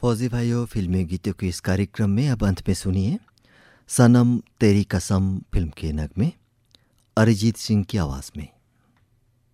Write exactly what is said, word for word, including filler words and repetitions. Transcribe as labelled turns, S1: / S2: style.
S1: फौजी भाइयों, फिल्मी गीतों के इस कार्यक्रम में अब अंत में सुनिए सनम तेरी कसम फिल्म के नगमे अरिजीत सिंह की आवाज़ में।